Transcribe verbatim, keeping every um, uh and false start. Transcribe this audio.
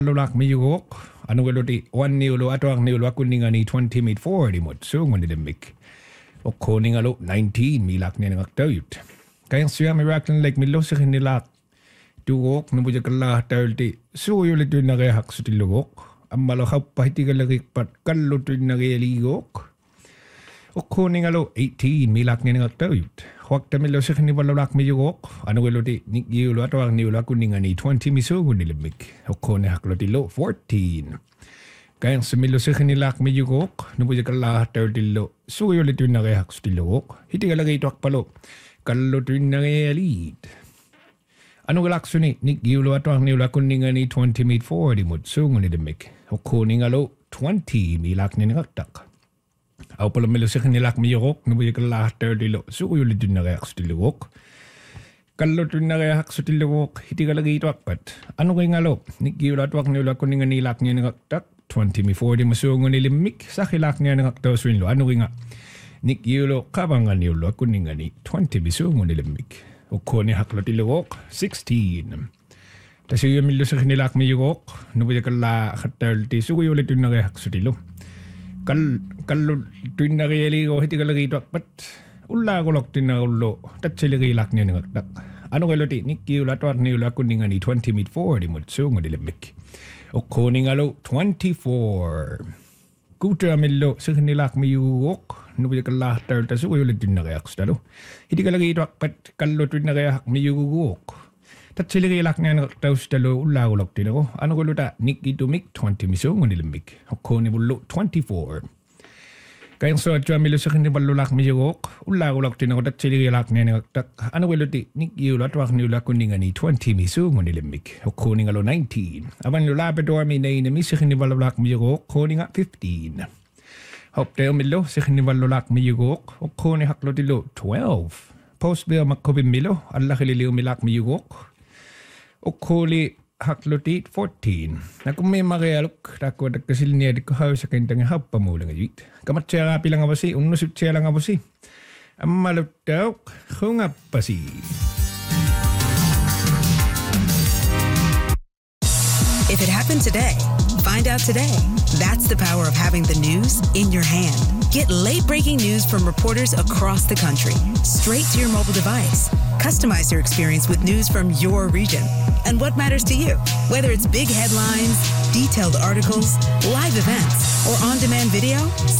Lulak miyugok, ano galoti, one niulo ato ang niulo kuning ani twenty made forty mod, so ngon nilimik. O koning alo nineteen milak niya ng aktayut. Kayang siya miraklan like milo sa kanilak. Tuwok, nabuja kala thirty, so yung lito na kaya hak sa tilugok. Ang malakaw pahiti ka lagi pat kaluto na kaya ligok. O koning alo eighteen milak niya ng aktayut. Huwag tamilo sa kanibalawak miyugok. Ano galoti, niulo ato ang niulo kuning ani twenty miso ngon nilimik. O koning haklotilo fourteen. Kayang sumilo sa kanilak miyugok. Nabuja kala thirty lo. So yung lito na kaya hak sa tilugok. Hiti ka lagi ito akpalo. Kaluto na kaya lead. Ano galakso ni, niulo ato ang niulo kuning ani twenty made forty mod. So ngon nilimik. O koning alo twenty milak niya ng aktak. Aw pala milo sa kanilak miyokok, nabuya ka lahat thirty lo. So, yung lito na kaya sa tilawok. Kalot na kaya sa tilawok, hiti ka lagi ito akpat. Ano kayo nga lo? Nikiulat wak nila ko nga nilak niya ng aktak. twenty mi forty masungo nilimik sa kilak niya ng aktaw swin lo. Ano kayo nga? Nikiulo kabangan nilo ko nga ni twenty masungo nilimik. O ko ni haklo tilawok, sixteen. Tapos yung milo sa kanilak miyokok, nabuya ka lahat thirty. So, yung lito na kaya sa tilo. Kal kalau tuin na kaya ligo hiti ka lagi ito akpat ula ko lak tin na ulo tat sila kaya lak niya nagakdak ano kayo ti nikki ula tuwar ni ula kuning ani twenty mid forty mo so nga dilamik o kuning alo twenty-four kuta amilo sa kanilak miyuok nubi ka lah tarta so kayo lagi na kaya akstalo hiti ka lagi ito akpat kalau tuin na kaya miyuok tat sila kaya lak niya nagakdaw stalo ula ko lak tin ako ano kayo ta nikki tumik twenty miso nga dilamik o kuning bulo twenty-four. Kayang so at milo sa kanibalulak miyok, ula ulak tin ako dat sililak niya nagtak. Ano wala ti, nikiulat wak niula kuning ani twenty miso mo nilimik. O kuning alo nineteen. Aban lulapit o amin na inami sa kanibalulak miyok, kuning nga fifteen. Hop tayo milo sa kanibalulak miyok, o kuning haklo tilo twelve. Post biya makubim milo, ala kililiw milak miyok. O kuli haklo ti fourteen. Na kung may makayalok, tako at kasil niya di ko haw sa kintang hap pamulang ajit. Kamat siya nga pilang abasi, unusip siya lang abasi. Ang malutaw, kung apasi. If it happened today, find out today. That's the power of having the news in your hand. Get late-breaking news from reporters across the country, straight to your mobile device. Customize your experience with news from your region and what matters to you. Whether it's big headlines, detailed articles, live events, or on-demand video,